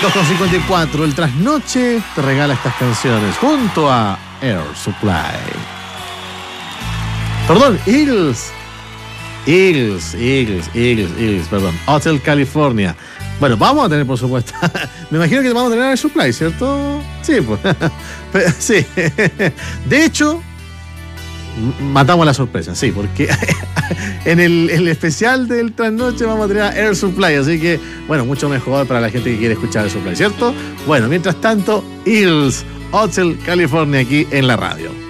2:54, el Trasnoche te regala estas canciones junto a Air Supply. Perdón, Eagles, perdón, Hotel California. Bueno, vamos a tener, por supuesto. Me imagino que vamos a tener Air Supply, ¿cierto? Sí, pues. Sí. De hecho, matamos la sorpresa, sí, porque en el especial del Trasnoche vamos a tener a Air Supply, así que, bueno, mucho mejor para la gente que quiere escuchar Air Supply, ¿cierto? Bueno, mientras tanto, Eagles, Hotel California aquí en la radio.